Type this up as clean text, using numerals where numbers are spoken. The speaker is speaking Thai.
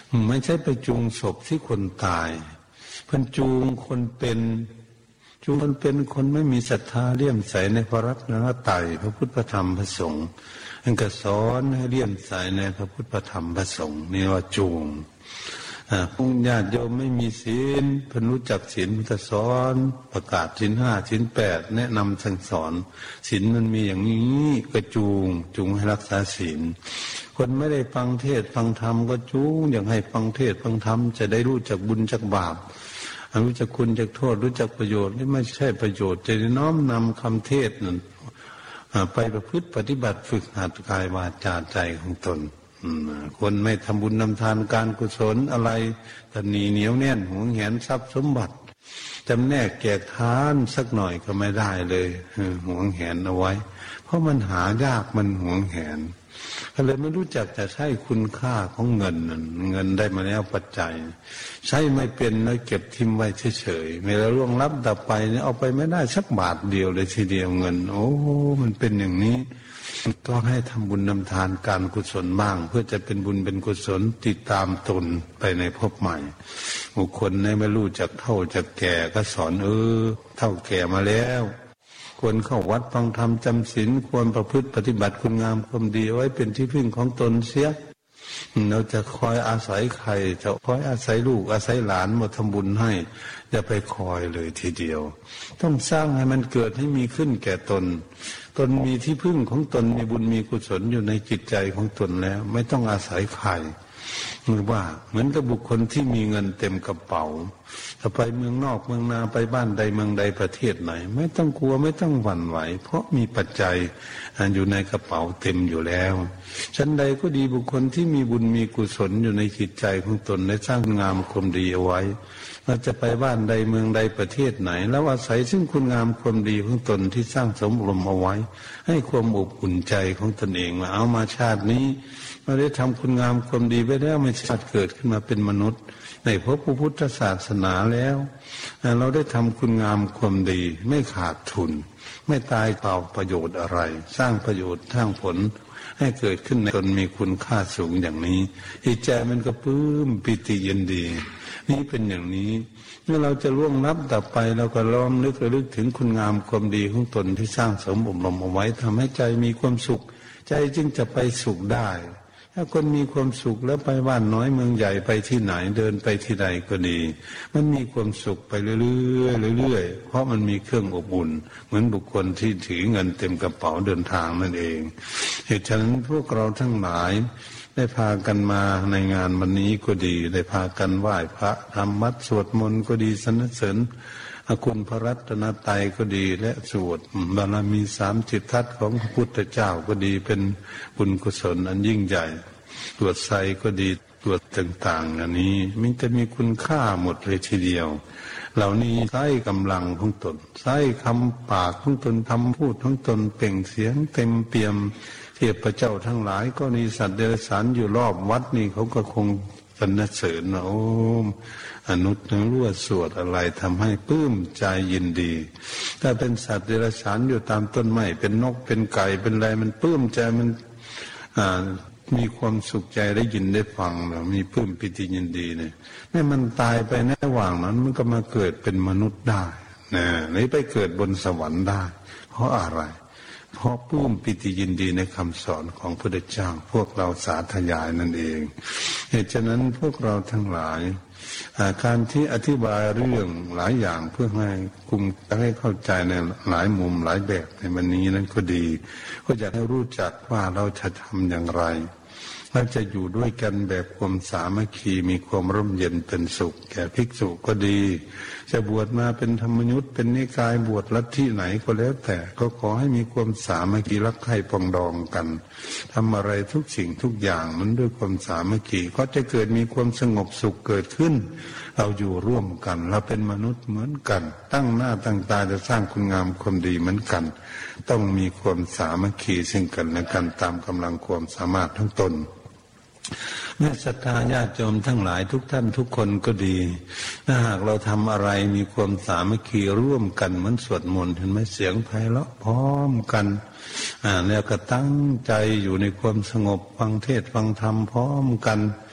ไม่ใช่ไปจูงศพที่คนตายเพิ่นจูงคนเป็นคนไม่มีศรัทธาเลื่อมใสในพระรัตนตรัยพระพุทธพระธรรมพระสงฆ์ท่านก็สอนให้เลื่อมใสในพระพุทธพระธรรมพระสงฆ์นี่ว่าจูงผู้ญาติโยมไม่มีศีลเพิ่นรู้จักศีลพุทธสอนประกาศศีล5ศีล8แนะนำสั่งสอนศีลมันมีอย่างนี้ก็จูงให้รักษาศีลคนไม่ได้ฟังเทศน์ฟังธรรมก็จูงอยากให้ฟังเทศน์ฟังธรรมจะได้รู้จักบุญจักบาปรู้จักคุณจักโทษรู้จักประโยชน์นี่ไม่ใช่ประโยชน์จะได้น้อมนำคำเทศน์นั้นไปประพฤติปฏิบัติฝึกหัดกายวาจาใจของตนคนไม่ทำบุญนำทานการกุศลอะไรแต่เหนียวแน่นหวงแหนทรัพย์สมบัติจำแนกแจกทานสักหน่อยก็ไม่ได้เลยหวงแหนเอาไว้เพราะมันหายากมันหวงแหนก็เลยไม่รู้จักจะใช้คุณค่าของเงินได้มาแล้วปัจจัยใช้ไม่เป็นแล้วเก็บทิ้งไว้เฉยๆไม่ละล่วงลับดับไปเนี่ยเอาไปไม่ได้สักบาทเดียวเลยทีเดียวเงินโอ้มันเป็นอย่างนี้ก็ให้ทำบุญนำทานการกุศลบ้างเพื่อจะเป็นบุญเป็นกุศลติดตามตนไปในภพใหม่บุคคลในไม่รู้จักเฒ่าจักแก่ก็สอนเฒ่าแก่มาแล้วควรเข้าวัดฟังธรรมจำศีลควรประพฤติปฏิบัติคุณงามความดีไว้เป็นที่พึ่งของตนเสียเราจะคอยอาศัยใครจะคอยอาศัยลูกอาศัยหลานมาทำบุญให้อย่าไปคอยเลยทีเดียวต้องสร้างให้มันเกิดให้มีขึ้นแก่ตนมีที่พึ่งของตนมีบุญมีกุศลอยู่ในจิตใจของตนแล้วไม่ต้องอาศัยใครมือว่าเหมือนกับบุคคลที่มีเงินเต็มกระเป๋าถ้าไปเมืองนอกเมืองนาไปบ้านใดเมืองใดประเทศไหนไม่ต้องกลัวไม่ต้องหวั่นไหวเพราะมีปัจจัยอยู่ในกระเป๋าเต็มอยู่แล้วชั้นใดก็ดีบุคคลที่มีบุญมีกุศลอยู่ในจิตใจของตนได้สร้างงามความดีเอาไว้เราจะไปบ้านใดเมืองใดประเทศไหนแล้วอาศัยซึ่งคุณงามความดีของตนที่สร้างสมรมเอาไว้ให้ความอบอุ่นใจของตนเองว่าเอามาชาตินี้เราได้ทำคุณงามความดีไปแล้วไม่ชาติเกิดขึ้นมาเป็นมนุษย์ในพระพุทธศาสนาแล้วเราได้ทำคุณงามความดีไม่ขาดทุนไม่ตายเปล่าประโยชน์อะไรสร้างประโยชน์สร้างผลให้เกิดขึ้นในตนมีคุณค่าสูงอย่างนี้จิตใจมันก็ปลื้มปิติยินดีนี่เป็นอย่างนี้เมื่อเราจะล่วงลับดับไปเราก็ล้อมนึกระลึกถึงคุณงามความดีของตนที่สร้างสมอบรมเอาไว้ทำให้ใจมีความสุขใจจึงจะไปสุขได้ถ้าคนมีความสุขแล้วไปบ้านน้อยเมืองใหญ่ไปที่ไหนเดินไปที่ใดก็ดีมันมีความสุขไปเรื่อยๆเพราะมันมีเครื่องอบอุ่นเหมือนบุคคลที่ถือเงินเต็มกระเป๋าเดินทางนั่นเองเหตุฉะนั้นพวกเราทั้งหลายได้พากันมาในงานวันนี้ก็ดีได้พากันไหว้พระทำวัดสวดมนต์ก็ดีสรรเสริญคุณพระรัตนตรัยก็ดีและสวดบารมี30ทัศน์ของพระพุทธเจ้าก็ดีเป็นบุญกุศลอันยิ่งใหญ่ตรวจไสก็ดีตรวจต่างๆอันนี้มันจะมีคุณค่าหมดเลยทีเดียวเหล่านี้ใช้กำลังของตนใช้คำปากของตนคำพูดของตนเปล่งเสียงเต็มเปี่ยมเทพเจ้าทั้งหลายก็มีสัตว์เดรัจฉานอยู่รอบวัดนี่เขาก็คงสรรเสริญนะโอ้อนุตนรั่วสวดอะไรทำให้ปลื้มใจยินดีถ้าเป็นสัตว์เดรัจฉานอยู่ตามต้นไม้เป็นนกเป็นไก่เป็นอะไรมันปลื้มใจมันมีความสุขใจได้ยินได้ฟังแล้วมีปลื้มปิติยินดีเนี่ยแม้มันตายไปในระหว่างนั้นมันก็มาเกิดเป็นมนุษย์ได้นะหรือไปเกิดบนสวรรค์ได้เพราะอะไรเพราะปลื้มปิติยินดีในคำสอนของพระพุทธเจ้าพวกเราสาธยายนั่นเองเหตุฉะนั้นพวกเราทั้งหลายการที่อธิบายเรื่องหลายอย่างเพื่อให้กลุ่มให้เข้าใจในหลายมุมหลายแบบในวันนี้นั้นก็ดีก็อยากให้รู้จักว่าเราจะทำอย่างไรเราจะอยู่ด้วยกันแบบความสามัคคีมีความร่มเย็นเป็นสุขแก่ภิกษุก็ดีจะบวชมาเป็นธรรมยุทธ์เป็นนิกายบวชลัทธิไหนก็แล้วแต่ก็ขอให้มีความสามัคคีรักใคร่ปรองดองกันทำอะไรทุกสิ่งทุกอย่างมันด้วยความสามัคคีก็จะเกิดมีความสงบสุขเกิดขึ้นเราอยู่ร่วมกันเราเป็นมนุษย์เหมือนกันตั้งหน้าตั้งตาจะสร้างคุณงามความดีเหมือนกันต้องมีความสามัคคีซึ่งกันและกันตามกำลังความสามารถทั้งตนแม่ศรัทธาญาติโยมทั้งหลายทุกท่านทุกคนก็ดีถ้าหากเราทำอะไรมีความสามัคคีร่วมกันเหมือนสวดมนต์เห็นไหมเสียงไพเราะพร้อมกันแล้วก็ตั้งใจอยู่ในความสงบฟังเทศน์ฟังธรรมพร้อมกัน